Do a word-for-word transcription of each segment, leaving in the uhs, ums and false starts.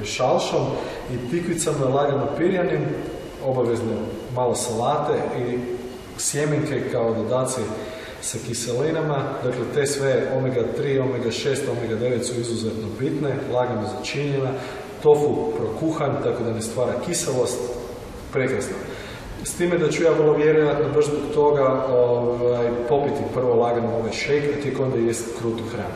šalšom i tikvicama lagano pirjanim, obavezno malo salate i sjemenke kao dodaci sa kiselinama. Dakle, te sve omega tri, omega šest, omega devet su izuzetno bitne, lagano začinjena, tofu prokuhan, tako da ne stvara kiselost, prekrasno. S time da ću ja vrlo vjerojatno baš zbog toga ovaj, popiti prvo lagano ovaj šejk, a tijek onda jesti krutu hranu.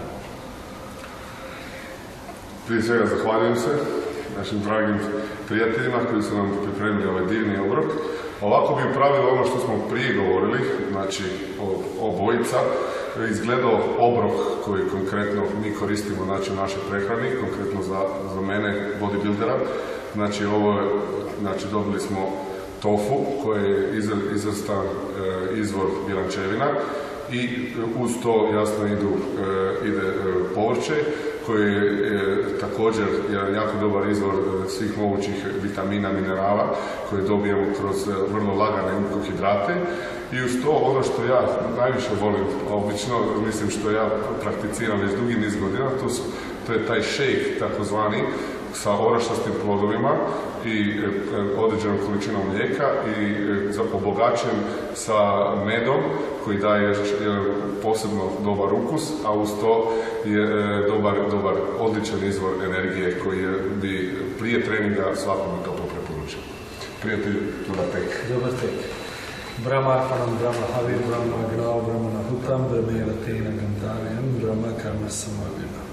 Prije svega zahvaljujem se našim dragim prijateljima koji su nam pripremili ovaj divni obrok. Ovako bi upravilo ono što smo prije govorili, znači obojica, izgledao obrok koji konkretno mi koristimo znači, u našoj prehrani, konkretno za, za mene, bodybuildera. Znači, ovo je, znači, dobili smo tofu koji je izvrstan e, izvor bjelančevina i uz to jasno idu, e, ide e, povrće koji je e, također jedan jako dobar izvor e, svih mogućih vitamina, minerala koje dobijemo kroz e, vrlo lagane ugljikohidrate. I uz to ono što ja najviše volim, obično mislim što ja prakticiram već dugi niz godina, to, su, to je taj shake takozvani sa orašastim plodovima i e, određenom količinom mlijeka i e, obogaćen sa medom koji daje jedan posebno dobar ukus, a uz to je e, dobar, dobar, odličan izvor energije koji je, bi prije treninga svakome toplo preporučio. Prijatelj, dobar tek. Dobar tek. Brahma Arpanam, Brahma Havir, Brahma Agrao, Brahma Nahutam, Brahma Yavatena Gandhaviam, Brahma Karma Samavina.